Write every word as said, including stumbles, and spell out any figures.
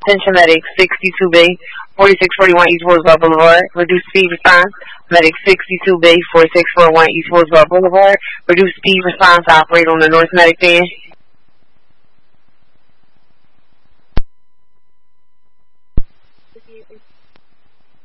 Attention Medic sixty-two B, forty-six forty-one East Roosevelt Boulevard. Reduce speed response. Medic sixty-two B, forty-six forty-one East Roosevelt Boulevard. Reduce speed response. Operate on the North Medic van.